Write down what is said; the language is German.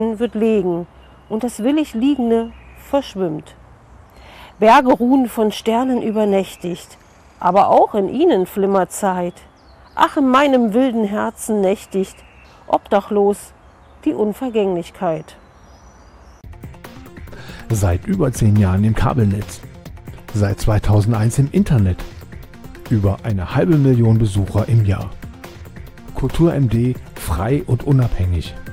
wird legen und das willig Liegende verschwimmt. Berge ruhen von Sternen übernächtigt, aber auch in ihnen flimmert Zeit. Ach, in meinem wilden Herzen nächtigt, obdachlos, die Unvergänglichkeit. Seit über 10 Jahren im Kabelnetz. Seit 2001 im Internet. Über 1,5 Million Besucher im Jahr. Kultur MD, frei und unabhängig.